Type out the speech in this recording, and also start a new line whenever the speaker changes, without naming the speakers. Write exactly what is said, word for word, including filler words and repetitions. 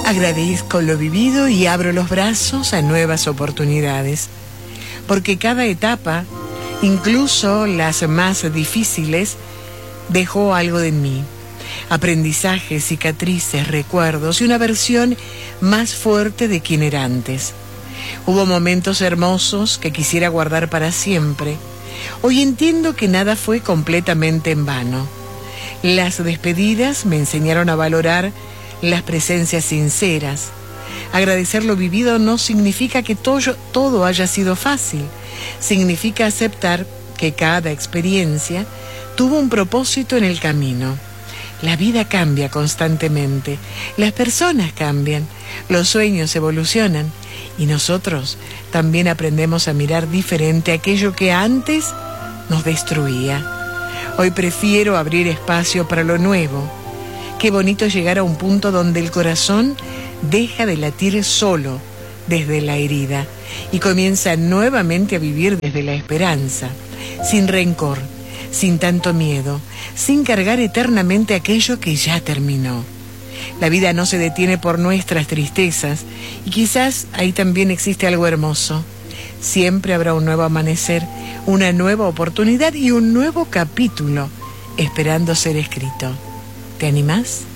Agradezco lo vivido y abro los brazos a nuevas oportunidades, porque cada etapa, incluso las más difíciles, dejó algo de mí. Aprendizajes, cicatrices, recuerdos y una versión más fuerte de quien era antes. Hubo momentos hermosos que quisiera guardar para siempre. Hoy entiendo que nada fue completamente en vano. Las despedidas me enseñaron a valorar las presencias sinceras. Agradecer lo vivido no significa que todo, todo haya sido fácil. Significa aceptar que cada experiencia tuvo un propósito en el camino. La vida cambia constantemente, las personas cambian, los sueños evolucionan y nosotros también aprendemos a mirar diferente aquello que antes nos destruía. Hoy prefiero abrir espacio para lo nuevo. Qué bonito llegar a un punto donde el corazón deja de latir solo desde la herida y comienza nuevamente a vivir desde la esperanza, sin rencor, sin tanto miedo, sin cargar eternamente aquello que ya terminó. La vida no se detiene por nuestras tristezas y quizás ahí también existe algo hermoso. Siempre habrá un nuevo amanecer, una nueva oportunidad y un nuevo capítulo esperando ser escrito. ¿Te animás?